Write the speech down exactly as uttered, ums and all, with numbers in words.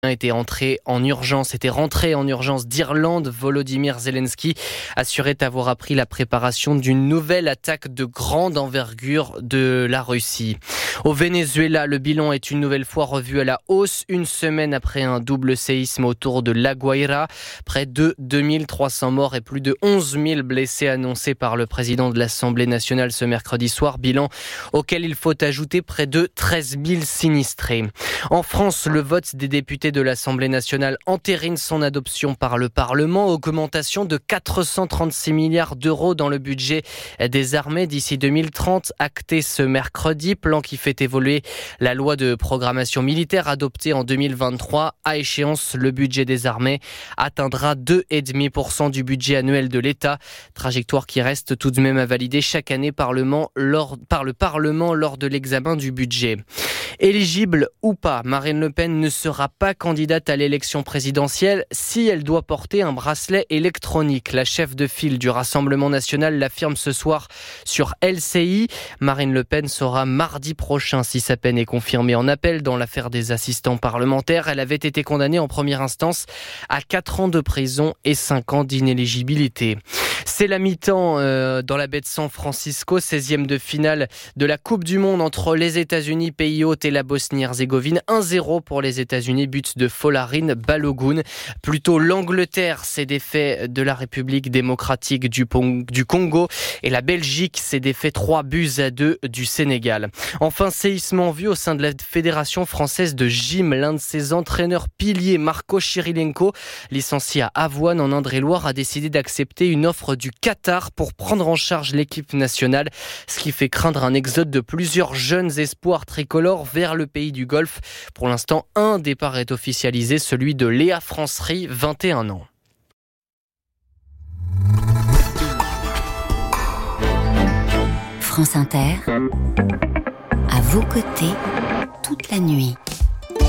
était entré en urgence, était rentré en urgence d'Irlande. Volodymyr Zelensky assurait avoir appris la préparation d'une nouvelle attaque de grande envergure de la Russie. Au Venezuela, le bilan est une nouvelle fois revu à la hausse, une semaine après un double séisme autour de La Guaira. Près de deux mille trois cents morts et plus de onze mille blessés annoncés par le président de l'Assemblée nationale ce mercredi soir. Bilan auquel il faut ajouter près de treize mille sinistrés. En France, le vote des députés de l'Assemblée nationale entérine son adoption par le Parlement. Augmentation de quatre cent trente-six milliards d'euros dans le budget des armées d'ici deux mille trente, acté ce mercredi. Plan qui fait évoluer la loi de programmation militaire adoptée en deux mille vingt-trois. À échéance, le budget des armées atteindra deux virgule cinq pour cent du budget annuel de l'État. Trajectoire qui reste tout de même à valider chaque année Parlement lors, par le Parlement lors de l'examen du budget. Éligible ou pas, Marine Le Pen ne sera pas candidate à l'élection présidentielle si elle doit porter un bracelet électronique. La chef de file du Rassemblement national l'affirme ce soir sur L C I. Marine Le Pen saura mardi prochain si sa peine est confirmée en appel dans l'affaire des assistants parlementaires. Elle avait été condamnée en première instance à quatre ans de prison et cinq ans d'inéligibilité. C'est la mi-temps euh, dans la baie de San Francisco, seizième de finale de la Coupe du Monde entre les États-Unis, pays hôte, et la Bosnie-Herzégovine. un zéro pour les États-Unis, but de Folarin Balogun. Plutôt l'Angleterre s'est défait de la République démocratique du, Pong- du Congo et la Belgique s'est défait trois buts à deux du Sénégal. Enfin, séisme en vue au sein de la Fédération française de gym. L'un de ses entraîneurs piliers, Marco Chirilenko, licencié à Avoine en Indre-et-Loire, a décidé d'accepter une offre du Qatar pour prendre en charge l'équipe nationale, ce qui fait craindre un exode de plusieurs jeunes espoirs tricolores vers le pays du Golfe. Pour l'instant, un départ est officialisé, celui de Léa Francerie, vingt et un ans. France Inter, à vos côtés, toute la nuit.